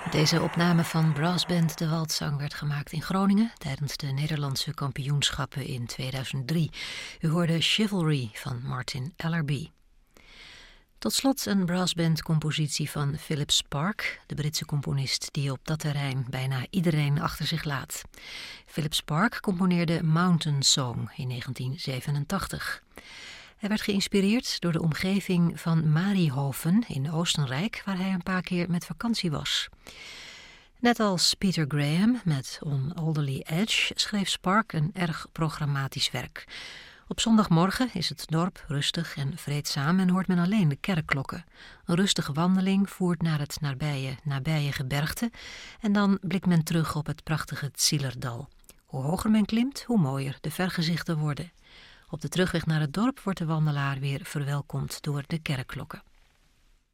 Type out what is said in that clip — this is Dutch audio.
Deze opname van Brassband De Waldzang werd gemaakt in Groningen tijdens de Nederlandse kampioenschappen in 2003. U hoorde Chivalry van Martin Ellerby. Tot slot een brassband-compositie van Philip Sparke, de Britse componist die op dat terrein bijna iedereen achter zich laat. Philip Sparke componeerde Mountain Song in 1987. Hij werd geïnspireerd door de omgeving van Marihofen in Oostenrijk, waar hij een paar keer met vakantie was. Net als Peter Graham met On Alderley Edge schreef Sparke een erg programmatisch werk. Op zondagmorgen is het dorp rustig en vreedzaam en hoort men alleen de kerkklokken. Een rustige wandeling voert naar het nabije gebergte en dan blikt men terug op het prachtige Zielerdal. Hoe hoger men klimt, hoe mooier de vergezichten worden. Op de terugweg naar het dorp wordt de wandelaar weer verwelkomd door de kerkklokken.